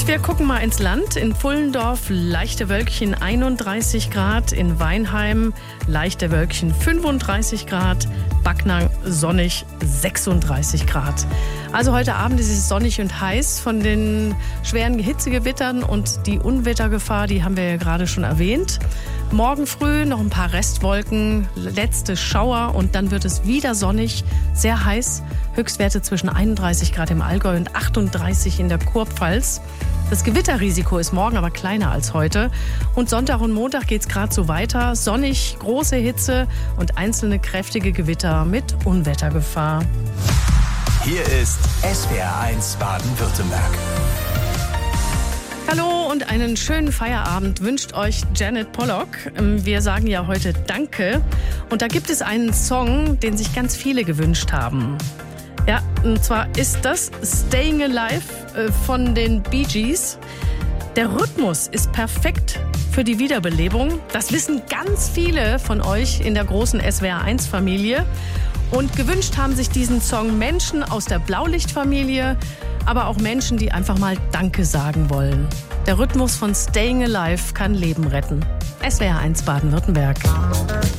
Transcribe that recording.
Und wir gucken mal ins Land. In Pfullendorf leichte Wölkchen 31 Grad, in Weinheim leichte Wölkchen 35 Grad, Backnang sonnig 36 Grad. Also heute Abend ist es sonnig und heiß. Von den schweren Hitzegewittern und die Unwettergefahr, die haben wir ja gerade schon erwähnt. Morgen früh noch ein paar Restwolken, letzte Schauer und dann wird es wieder sonnig, sehr heiß. Höchstwerte zwischen 31 Grad im Allgäu und 38 in der Kurpfalz. Das Gewitterrisiko ist morgen aber kleiner als heute. Und Sonntag und Montag geht es gerade so weiter. Sonnig, große Hitze und einzelne kräftige Gewitter mit Unwettergefahr. Hier ist SWR1 Baden-Württemberg. Hallo und einen schönen Feierabend wünscht euch Janet Pollock. Wir sagen ja heute Danke. Und da gibt es einen Song, den sich ganz viele gewünscht haben. Ja, und zwar ist das Staying Alive von den Bee Gees. Der Rhythmus ist perfekt für die Wiederbelebung. Das wissen ganz viele von euch in der großen SWR1-Familie. Und gewünscht haben sich diesen Song Menschen aus der Blaulichtfamilie, aber auch Menschen, die einfach mal Danke sagen wollen. Der Rhythmus von Staying Alive kann Leben retten. SWR1 Baden-Württemberg.